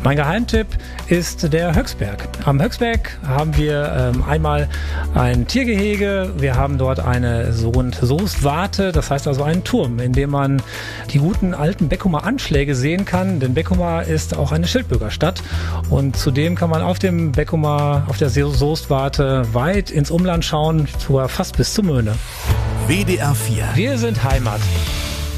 Mein Geheimtipp ist der Höchstberg. Am Höchstberg haben wir einmal ein Tiergehege, wir haben dort eine Soestwarte, das heißt also einen Turm, in dem man die guten alten Beckumer Anschläge sehen kann, denn Beckuma ist auch eine Schildbürgerstadt und zudem kann man auf dem Beckumer, auf der Soestwarte weit ins Umland schauen, sogar fast bis zur Möhne. WDR 4. Wir sind Heimat.